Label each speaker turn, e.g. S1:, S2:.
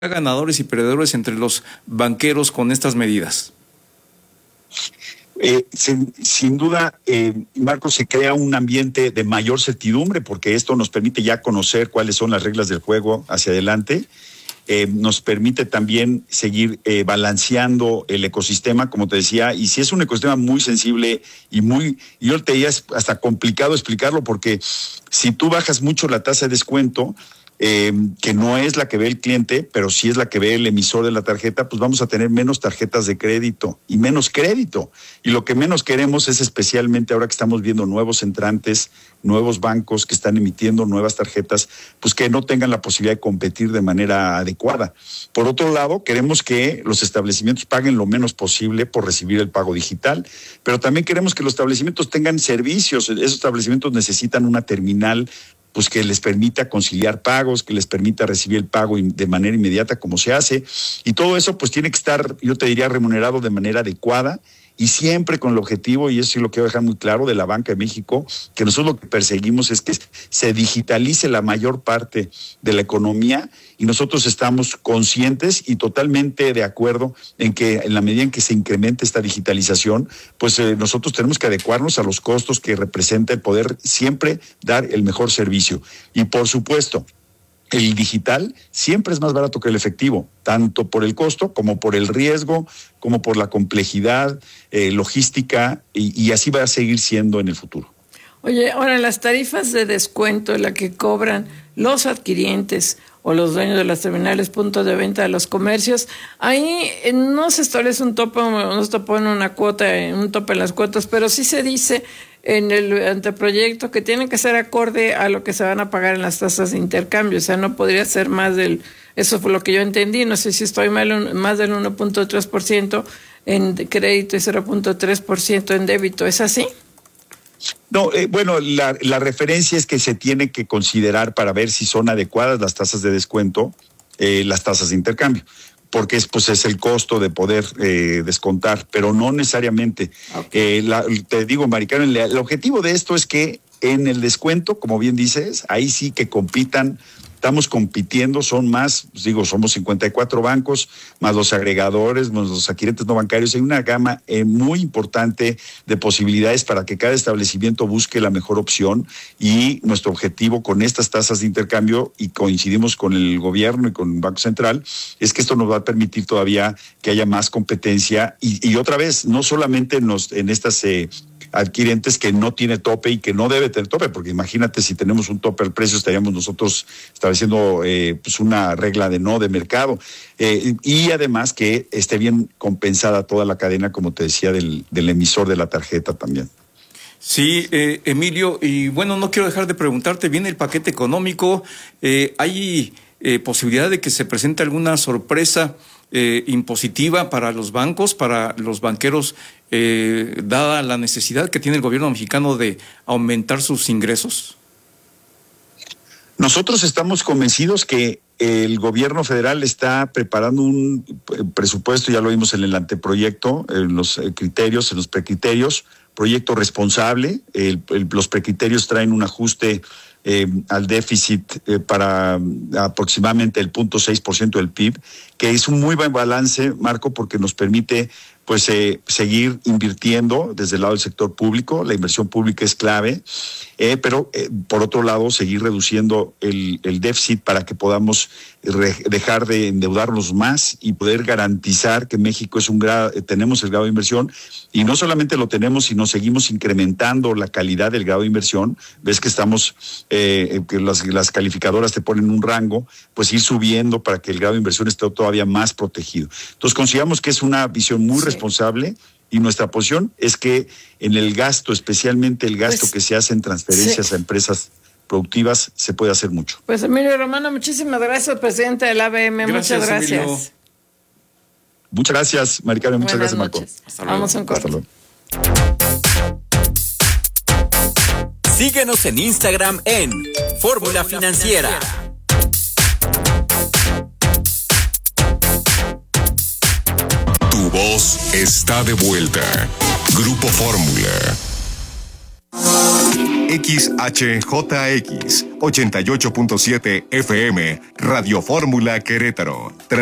S1: ganadores y perdedores entre los banqueros con estas medidas?
S2: Sin duda, Marcos, se crea un ambiente de mayor certidumbre porque esto nos permite ya conocer cuáles son las reglas del juego hacia adelante. Nos permite también seguir balanceando el ecosistema, como te decía, y si es un ecosistema muy sensible yo te diría es hasta complicado explicarlo porque si tú bajas mucho la tasa de descuento, que no es la que ve el cliente, pero sí es la que ve el emisor de la tarjeta, pues vamos a tener menos tarjetas de crédito y menos crédito. Y lo que menos queremos es, especialmente ahora que estamos viendo nuevos entrantes, nuevos bancos que están emitiendo nuevas tarjetas, pues que no tengan la posibilidad de competir de manera adecuada. Por otro lado, queremos que los establecimientos paguen lo menos posible por recibir el pago digital, pero también queremos que los establecimientos tengan servicios. Esos establecimientos necesitan una terminal pues que les permita conciliar pagos, que les permita recibir el pago de manera inmediata como se hace, y todo eso pues tiene que estar, yo te diría, remunerado de manera adecuada y siempre con el objetivo, y eso sí lo quiero dejar muy claro, de la Banca de México, que nosotros lo que perseguimos es que se digitalice la mayor parte de la economía, y nosotros estamos conscientes y totalmente de acuerdo en que en la medida en que se incremente esta digitalización, pues nosotros tenemos que adecuarnos a los costos que representa el poder siempre dar el mejor servicio. Y por supuesto, el digital siempre es más barato que el efectivo, tanto por el costo como por el riesgo, como por la complejidad logística, y así va a seguir siendo en el futuro.
S3: Oye, ahora las tarifas de descuento, la que cobran los adquirientes o los dueños de las terminales, puntos de venta de los comercios, ahí no se establece un tope, no se pone una cuota, un tope en las cuotas, pero sí se dice en el anteproyecto que tienen que ser acorde a lo que se van a pagar en las tasas de intercambio. O sea, no podría ser más eso fue lo que yo entendí, no sé si estoy mal, más del 1.3% en crédito y 0.3% en débito. ¿Es así?
S2: No, bueno, la referencia es que se tiene que considerar para ver si son adecuadas las tasas de descuento, las tasas de intercambio, porque es el costo de poder descontar, pero no necesariamente. Okay. Te digo, Maricarmen, el objetivo de esto es que en el descuento, como bien dices, ahí sí que compitan. Estamos compitiendo, somos 54 bancos, más los agregadores, más los adquirentes no bancarios. Hay una gama muy importante de posibilidades para que cada establecimiento busque la mejor opción, y nuestro objetivo con estas tasas de intercambio, y coincidimos con el gobierno y con el Banco Central, es que esto nos va a permitir todavía que haya más competencia y otra vez, no solamente en estas adquirentes que no tiene tope y que no debe tener tope, porque imagínate si tenemos un tope al precio, estaríamos nosotros estableciendo una regla de mercado, y además que esté bien compensada toda la cadena, como te decía, del emisor de la tarjeta también.
S1: Sí, Emilio, y bueno, no quiero dejar de preguntarte, viene el paquete económico, ¿hay posibilidad de que se presente alguna sorpresa impositiva para los bancos, para los banqueros, dada la necesidad que tiene el gobierno mexicano de aumentar sus ingresos?
S2: Nosotros estamos convencidos que el gobierno federal está preparando un presupuesto, ya lo vimos en el anteproyecto, en los criterios, en los precriterios, proyecto responsable. Los precriterios traen un ajuste al déficit para aproximadamente el 0.6% del PIB, que es un muy buen balance, Marco, porque nos permite seguir invirtiendo desde el lado del sector público. La inversión pública es clave, pero por otro lado seguir reduciendo el déficit para que podamos dejar de endeudarnos más y poder garantizar que México tenemos el grado de inversión, y no solamente lo tenemos, sino seguimos incrementando la calidad del grado de inversión. Ves que estamos, que las calificadoras te ponen un rango, pues ir subiendo para que el grado de inversión esté todavía más protegido. Entonces consideramos que es una visión muy responsable, y nuestra posición es que en el gasto, especialmente el gasto que se hace en transferencias a empresas productivas, se puede hacer mucho.
S3: Pues Emilio Romano, muchísimas gracias, presidente del ABM. Muchas gracias. Emilio.
S2: Muchas gracias, Maricarmen. Muchas gracias, Marco.
S3: Vamos a un corte.
S4: Síguenos en Instagram en Fórmula Financiera.
S5: Tu voz está de vuelta. Grupo Fórmula. XHJX 88.7 FM, Radio Fórmula Querétaro.